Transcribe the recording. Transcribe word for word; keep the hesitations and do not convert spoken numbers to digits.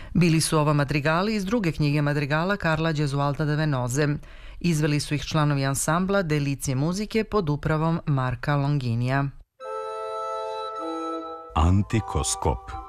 Bili su ovo madrigali iz druge knjige madrigala Carla Gesualda da Venoze. Izveli su ih članovi ansambla Delicije muzike pod upravom Marka Longinija. Antikoskop.